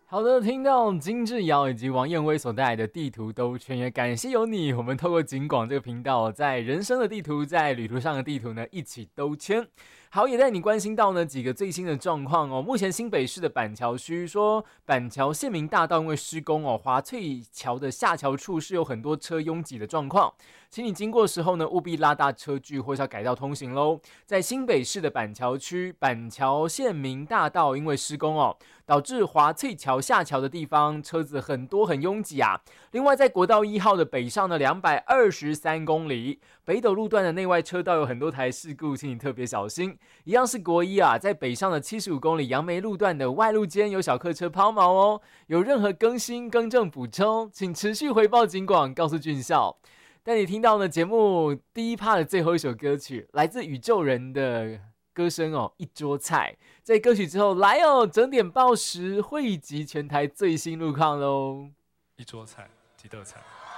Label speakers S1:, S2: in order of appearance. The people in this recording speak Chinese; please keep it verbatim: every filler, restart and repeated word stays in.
S1: 好的，听到金志尧以及王燕威所带来的地图兜圈，也感谢有你，我们透过警广这个频道，在人生的地图，在旅途上的地图呢，一起兜圈。好，也带你关心到呢几个最新的状况哦。目前新北市的板桥区说，板桥县民大道因为施工哦，华翠桥的下桥处是有很多车拥挤的状况，请你经过的时候呢，务必拉大车距或是要改道通行喽。在新北市的板桥区，板桥县民大道因为施工哦，导致华翠桥下桥的地方车子很多很拥挤啊。另外，在国道一号的北上的两百二十三公里，北斗路段的内外车道有很多台事故，请你特别小心。一样是国一啊，在北上的七十五公里杨梅路段的外路间有小客车抛锚哦，有任何更新、更正、补充，请持续回报警广，告诉俊孝。带你听到呢节目第一 part 的最后一首歌曲，来自宇宙人的歌声哦，一桌菜。在歌曲之后，来哦，整点报时汇集全台最新路况喽。
S2: 一桌菜，几道菜。